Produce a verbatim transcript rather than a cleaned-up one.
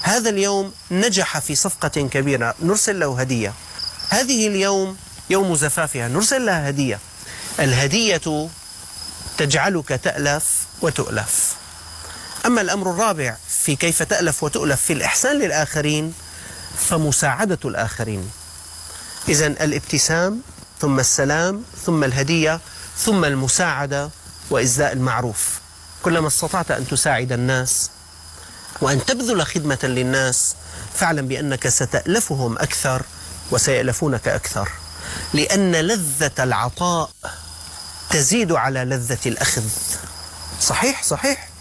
هذا اليوم نجح في صفقة كبيرة، نرسل له هدية. هذه اليوم يوم زفافها، نرسل لها هدية. الهدية تجعلك تألف وتؤلف. أما الأمر الرابع في كيف تألف وتؤلف في الإحسان للآخرين فمساعدة الآخرين. إذن الابتسام، ثم السلام، ثم الهدية، ثم المساعدة وإسداء المعروف. كلما استطعت أن تساعد الناس وأن تبذل خدمة للناس فاعلم بأنك ستألفهم أكثر وسيألفونك أكثر، لأن لذة العطاء تزيد على لذة الأخذ. صحيح صحيح.